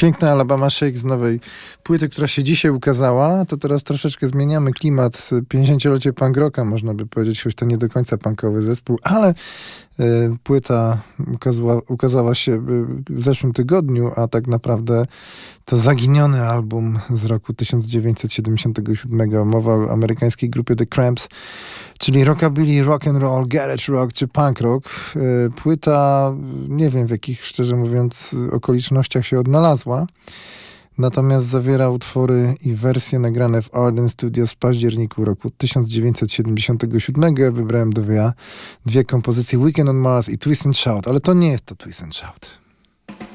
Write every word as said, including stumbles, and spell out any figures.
Piękna Alabama Shake z nowej płyty, która się dzisiaj ukazała. To teraz troszeczkę zmieniamy klimat. pięćdziesięciolecie punk rocka, można by powiedzieć, choć to nie do końca punkowy zespół, ale y, płyta ukazała, ukazała się w zeszłym tygodniu, a tak naprawdę to zaginiony album z roku tysiąc dziewięćset siedemdziesiątego siódmego. Mowa o amerykańskiej grupie The Cramps, czyli rockabilly, rock and roll, garage rock czy punk rock. Y, płyta, nie wiem w jakich, szczerze mówiąc, okolicznościach się odnalazła. Natomiast zawiera utwory i wersje nagrane w Arden Studios w październiku roku tysiąc dziewięćset siedemdziesiątego siódmego. Wybrałem dwie, dwie kompozycje, Weekend on Mars i Twist and Shout, ale to nie jest to Twist and Shout.